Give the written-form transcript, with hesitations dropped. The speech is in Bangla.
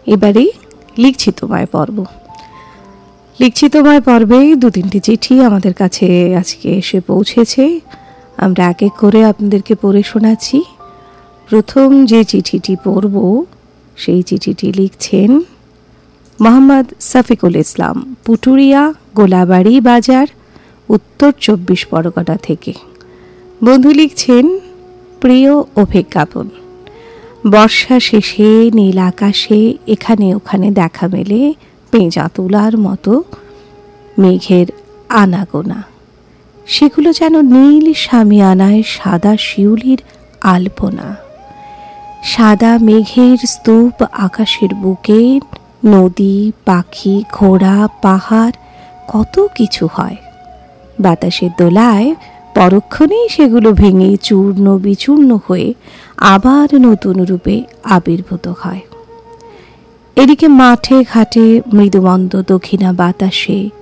এবারে লিখছি তোমায় পর্ব। লিখছি তোমায় পর্বে 2-3টি চিঠি আমাদের কাছে আজকে এসে পৌঁছেছে। আমরা এক এক করে আপনাদেরকে পড়ে শোনাচ্ছি। প্রথম যে চিঠিটি পড়ব সেই চিঠিটি লিখছেন মোহাম্মদ শফিকুল ইসলাম, পুটুরিয়া, গোলাবাড়ি বাজার, উত্তর 24 পরগনা থেকে। বন্ধু লিখছেন, প্রিয় অভিজ্ঞাপন, বর্ষা শেষে নীল আকাশে এখানে ওখানে দেখা মেলে পেঁজা তোলার মতো মেঘের আনাগোনা। সেগুলো যেন নীল শামিয়ানায় সাদা শিউলির আলপনা। সাদা মেঘের স্তূপ আকাশের বুকে, নদী, পাখি, ঘোড়া, পাহাড়, কত কিছু হয়। বাতাসের দোলায় পরক্ষণেই সেগুলো ভেঙে চূর্ণ বিচূর্ণ হয়ে আবার নতুন রূপে আবির্ভূত হয়। এদিকে মাঠে ঘাটে মৃদুমন্দ দক্ষিণা বাতাসে